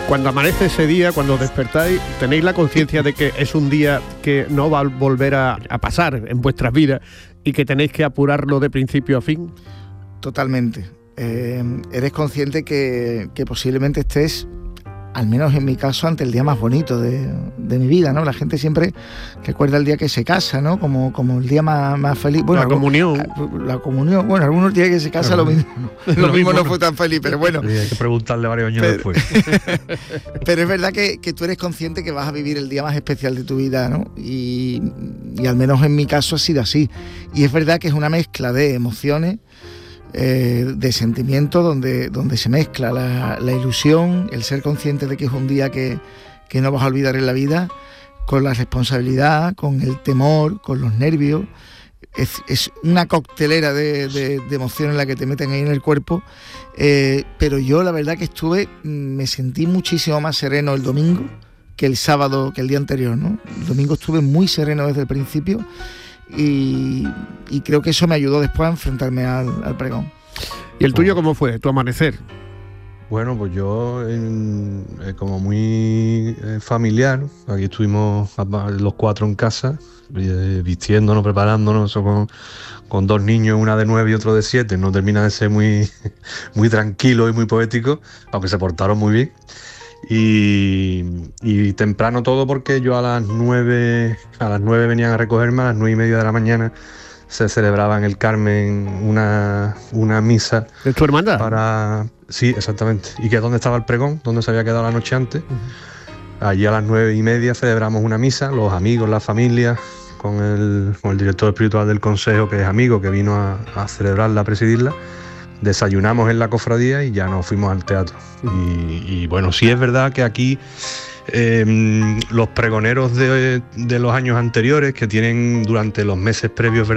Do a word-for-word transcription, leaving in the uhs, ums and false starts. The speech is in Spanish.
Cuando amanece ese día, cuando despertáis, ¿tenéis la conciencia de que es un día que no va a volver a, a pasar en vuestras vidas y que tenéis que apurarlo de principio a fin? Totalmente. Eh, eres consciente que, que posiblemente estés, al menos en mi caso, ante el día más bonito de, de mi vida, ¿no? La gente siempre recuerda el día que se casa, ¿no? Como, como el día más, más feliz. Bueno, la comunión. La comunión. Bueno, algunos días que se casa claro. lo mismo. Lo, lo mismo no fue tan feliz, pero bueno. Sí, hay que preguntarle varios años pero, después. Pero es verdad que, que tú eres consciente que vas a vivir el día más especial de tu vida, ¿no? Y, y al menos en mi caso ha sido así. Y es verdad que es una mezcla de emociones, Eh, de sentimientos donde, donde se mezcla la, la ilusión, el ser consciente de que es un día que, que no vas a olvidar en la vida, con la responsabilidad, con el temor, con los nervios. Es, es una coctelera de, de, de emociones la que te meten ahí en el cuerpo, eh, pero yo la verdad que estuve, me sentí muchísimo más sereno el domingo que el sábado, que el día anterior, ¿no? El domingo estuve muy sereno desde el principio. Y, y creo que eso me ayudó después a enfrentarme al, al pregón. ¿Y el tuyo cómo fue, tu amanecer? Bueno, pues yo en, eh, como muy eh, familiar, aquí estuvimos los cuatro en casa, eh, vistiéndonos, preparándonos, con, con dos niños, una de nueve y otro de siete, no termina de ser muy, muy tranquilo y muy poético, aunque se portaron muy bien. Y, y temprano todo, porque yo a las nueve a las nueve venían a recogerme, a las nueve y media de la mañana se celebraba en el Carmen una, una misa. ¿De tu hermandad? Para, sí, exactamente. Y que es donde estaba el pregón, donde se había quedado la noche antes. Uh-huh. Allí a las nueve y media celebramos una misa, los amigos, la familia, con el, con el director espiritual del consejo, que es amigo, que vino a, a celebrarla, a presidirla. Desayunamos en la cofradía y ya nos fuimos al teatro. Y, y bueno, sí es verdad que aquí eh, los pregoneros de, de los años anteriores, que tienen durante los meses previos